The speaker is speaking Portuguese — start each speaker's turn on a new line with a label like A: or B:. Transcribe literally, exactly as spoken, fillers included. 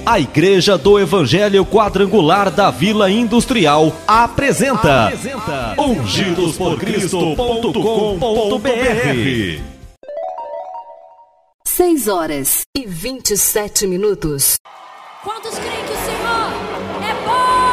A: A Igreja do Evangelho Quadrangular da Vila Industrial apresenta, apresenta ungidos por cristo ponto com ponto b r.
B: seis horas e vinte e sete minutos.
C: Quantos creem que o Senhor é bom?